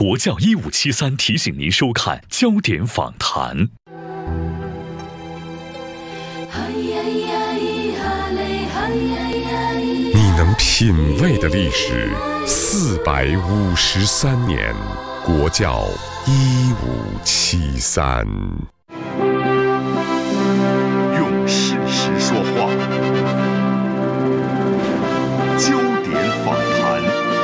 国教1573提醒您收看焦点访谈。 你能品味的历史453年，国教1573。 用事实说话，焦点访谈。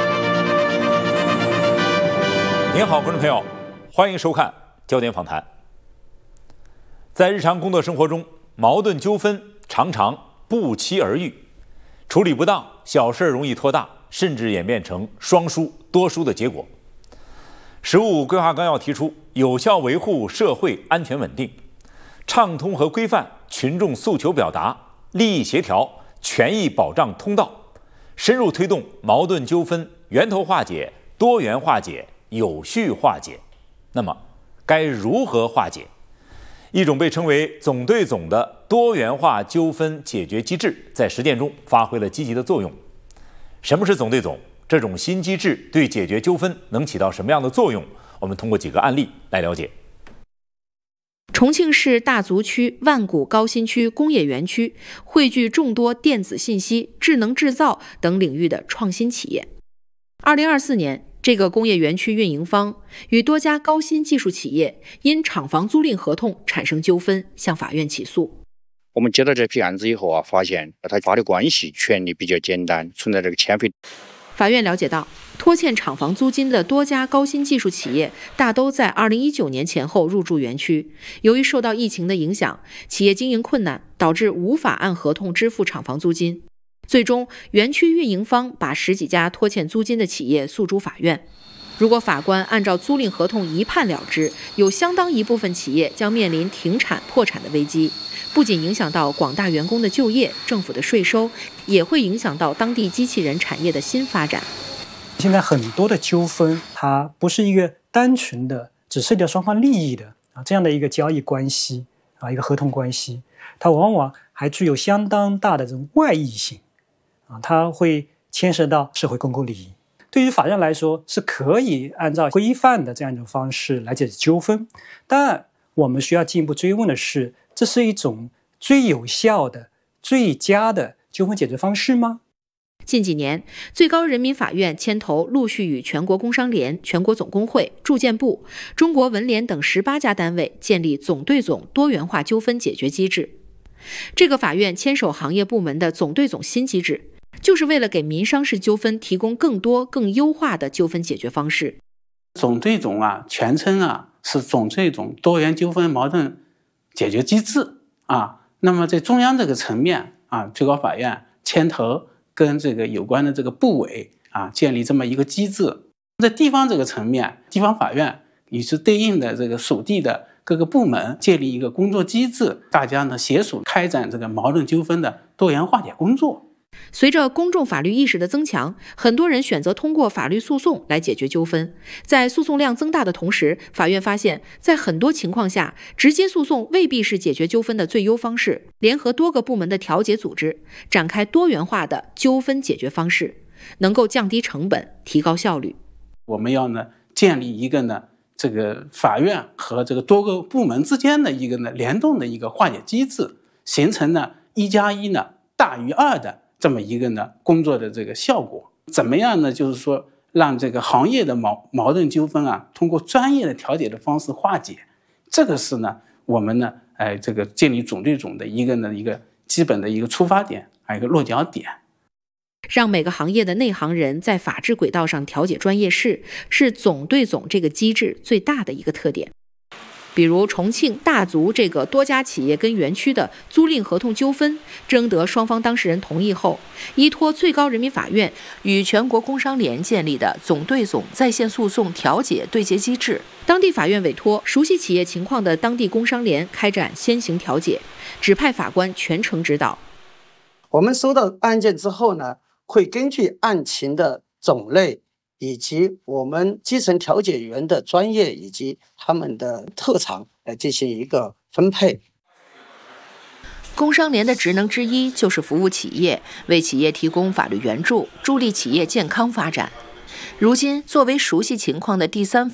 您好，观众朋友，欢迎收看焦点访谈。在日常工作生活中，矛盾纠纷常常不期而遇，处理不当，小事容易拖大，甚至演变成双输、多输的结果。实务规划纲要提出，有效维护社会安全稳定，畅通和规范群众诉求表达、利益协调、权益保障通道，深入推动矛盾纠纷源头化解、多元化解、有序化解。那么，该如何化解？一种被称为总对总的多元化纠纷解决机制在实践中发挥了积极的作用。什么是总对总？这种新机制对解决纠纷能起到什么样的作用？我们通过几个案例来了解。 重庆市大足区万古高新区工业园区汇聚众多电子信息、智能制造等领域的创新企业。2024年，这个工业园区运营方与多家高新技术企业因厂房租赁合同产生纠纷，向法院起诉。 我们接到这批案子以后发现他法律关系权利比较简单，存在这个欠费。 法院了解到，拖欠厂房租金的多家高新技术企业大都在2019年前后入驻园区。由于受到疫情的影响，企业经营困难，导致无法按合同支付厂房租金。最终，园区运营方把10几家拖欠租金的企业诉诸法院。如果法官按照租赁合同一判了之，有相当一部分企业将面临停产、破产的危机。不仅影响到广大员工的就业，政府的税收，也会影响到当地机器人产业的新发展。 现在很多的纠纷，它不是一个单纯的只涉及到双方利益的这样的一个交易关系一个合同关系，它往往还具有相当大的这种外溢性它会牵涉到社会公共利益。对于法院来说，是可以按照规范的这样一种方式来解决纠纷，但我们需要进一步追问的是，这是一种最有效的、最佳的纠纷解决方式吗？ 近几年，最高人民法院牵头陆续与全国工商联、全国总工会、住建部、中国文联等18家单位建立总对总多元化纠纷解决机制。这个法院牵手行业部门的总对总新机制，就是为了给民商事纠纷提供更多、更优化的纠纷解决方式。 总对总全称是总对总多元纠纷矛盾解决机制那么在中央这个层面最高法院牵头跟这个有关的这个部委建立这么一个机制。在地方这个层面，地方法院与之对应的这个属地的各个部门建立一个工作机制，大家呢携手开展这个矛盾纠纷的多元化解工作。 随着公众法律意识的增强，很多人选择通过法律诉讼来解决纠纷。在诉讼量增大的同时，法院发现，在很多情况下，直接诉讼未必是解决纠纷的最优方式。联合多个部门的调解组织，展开多元化的纠纷解决方式，能够降低成本，提高效率。 我们要建立一个这个法院和这个多个部门之间的一个联动的一个化解机制，形成1+1大于2的这么一个工作的这个效果。怎么样呢？就是说让这个行业的矛盾纠纷通过专业的调解的方式化解。这个是我们这个建立总对总的一个基本的一个出发点，还有一个落脚点。 让每个行业的内行人在法治轨道上调解专业事，是总对总这个机制最大的一个特点。比如重庆大足这个多家企业跟园区的租赁合同纠纷，征得双方当事人同意后，依托最高人民法院与全国工商联建立的总对总在线诉讼调解对接机制，当地法院委托熟悉企业情况的当地工商联开展先行调解，指派法官全程指导。 我们收到案件之后会根据案情的种类以及我们基层调解员的专业以及他们的特长来进行一个分配。 工商联的职能之一就是服务企业，为企业提供法律援助，助力企业健康发展。如今，作为熟悉情况的第三